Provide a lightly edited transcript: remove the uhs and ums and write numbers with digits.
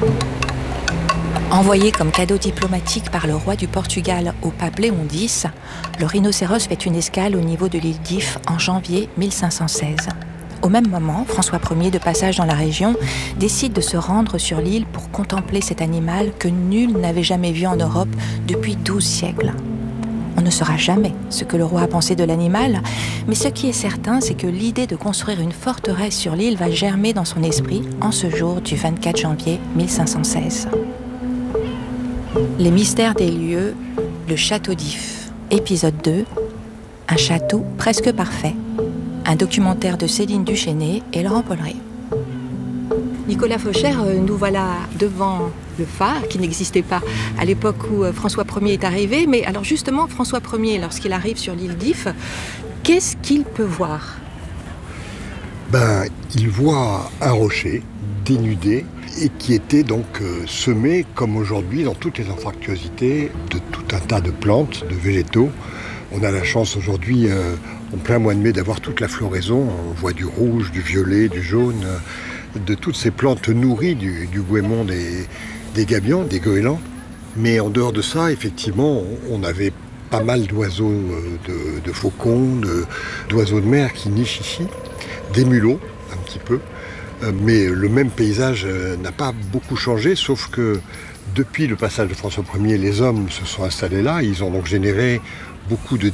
Envoyé comme cadeau diplomatique par le roi du Portugal au pape Léon X, le rhinocéros fait une escale au niveau de l'île d'If en janvier 1516. Au même moment, François Ier, de passage dans la région, décide de se rendre sur l'île pour contempler cet animal que nul n'avait jamais vu en Europe depuis 12 siècles. On ne saura jamais ce que le roi a pensé de l'animal, mais ce qui est certain, c'est que l'idée de construire une forteresse sur l'île va germer dans son esprit en ce jour du 24 janvier 1516. Les mystères des lieux, le château d'If. Épisode 2, un château presque parfait. Un documentaire de Céline Duchesnay et Laurent Polleret. Nicolas Faucher, nous voilà devant le phare qui n'existait pas à l'époque où François Ier est arrivé. Mais alors justement, François Ier, lorsqu'il arrive sur l'île d'If, qu'est-ce qu'il peut voir ? Il voit un rocher dénudé et qui était donc semé, comme aujourd'hui, dans toutes les anfractuosités, de tout un tas de plantes, de végétaux. On a la chance aujourd'hui, en plein mois de mai, d'avoir toute la floraison. On voit du rouge, du violet, du jaune, de toutes ces plantes nourries du goémon des gabions, des goélands. Mais en dehors de ça, effectivement, on avait pas mal d'oiseaux, de faucons, d'oiseaux de mer qui nichent ici, des mulots, un petit peu. Mais le même paysage n'a pas beaucoup changé, sauf que depuis le passage de François Ier, les hommes se sont installés là. Ils ont donc généré beaucoup de